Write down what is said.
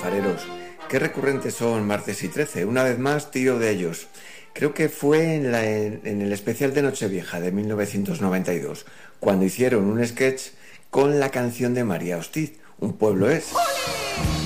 pajareros. Qué recurrentes son martes y 13. Una vez más, tiro de ellos. Creo que fue en el especial de Nochevieja de 1992, cuando hicieron un sketch con la canción de María Hostiz, Un pueblo es.